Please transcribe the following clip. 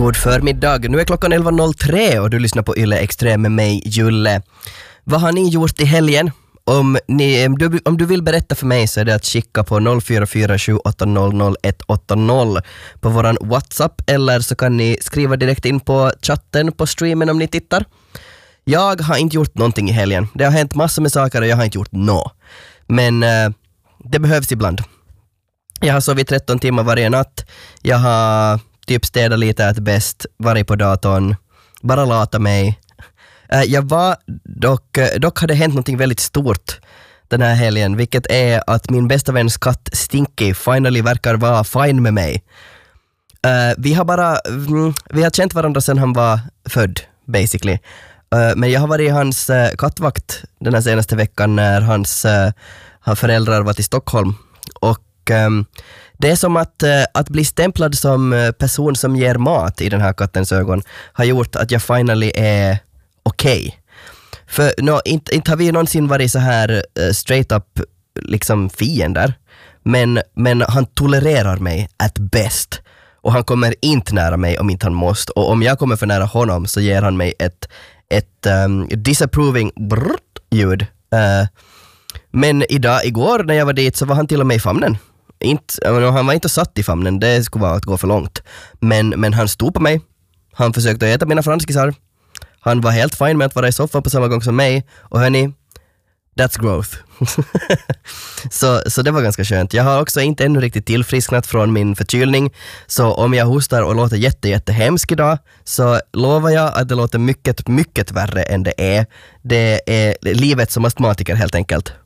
God förmiddag. Nu är klockan 11.03 och du lyssnar på Yle Extrem med mig, Julle. Vad har ni gjort i helgen? Om du vill berätta för mig så är det att skicka på 0447800180 på våran WhatsApp, eller så kan ni skriva direkt in på chatten på streamen om ni tittar. Jag har inte gjort någonting i helgen. Det har hänt massor med saker och jag har inte gjort något. Men det behövs ibland. Jag har sovit 13 timmar varje natt. Jag har typ städat lite, ätit bäst, varit på datorn, bara lata mig. Jag var dock hade hänt någonting väldigt stort den här helgen, vilket är att min bästa väns katt Stinky finally verkar vara fine med mig. Vi har känt varandra sedan han var född, basically. Men jag har varit hans kattvakt den här senaste veckan när hans föräldrar var till Stockholm. Och det är som att bli stämplad som person som ger mat i den här kattens ögon har gjort att jag finally är okej. För inte har vi någonsin varit så här straight up liksom fiender, men han tolererar mig at best, och han kommer inte nära mig om inte han måste, och om jag kommer för nära honom så ger han mig ett disapproving ljud. Men igår när jag var dit så var han till och med i famnen. Han var inte satt i famnen, det skulle vara att gå för långt. Men han stod på mig. Han försökte äta mina franskisar. Han var helt fin med att vara i soffan på samma gång som mig. Och hörni, that's growth. så det var ganska skönt. Jag har också inte ännu riktigt tillfrisknat från min förkylning. Så om jag hostar och låter jättehemsk idag, så lovar jag att det låter mycket, mycket värre än det är. Det är livet som astmatiker helt enkelt.